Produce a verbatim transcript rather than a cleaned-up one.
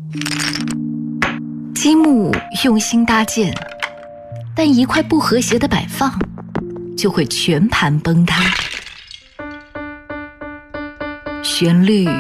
积木用心搭建，但一块不和谐的摆放，就会全盘崩塌。旋律